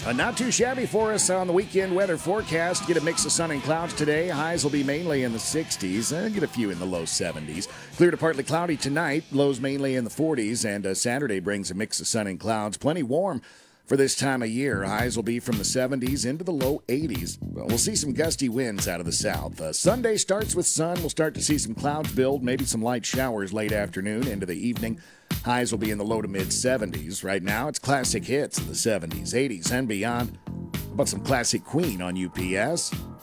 Not too shabby for us on the weekend weather forecast. Get a mix of sun and clouds today. Highs will be mainly in the 60s. Get a few in the low 70s. Clear to partly cloudy tonight. Lows mainly in the 40s. And Saturday brings a mix of sun and clouds. Plenty warm for this time of year. Highs will be from the 70s into the low 80s. We'll see some gusty winds out of the south. Sunday starts with sun. We'll start to see some clouds build. Maybe some light showers late afternoon into the evening. Highs will be in the low to mid 70s. Right now, it's classic hits in the 70s, 80s, and beyond. How about some classic Queen on UPS?